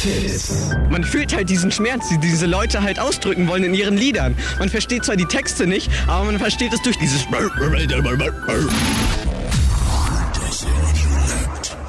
Kiss. Man fühlt halt diesen Schmerz, die diese Leute halt ausdrücken wollen in ihren Liedern. Man versteht zwar die Texte nicht, aber man versteht es durch dieses... Das Radio.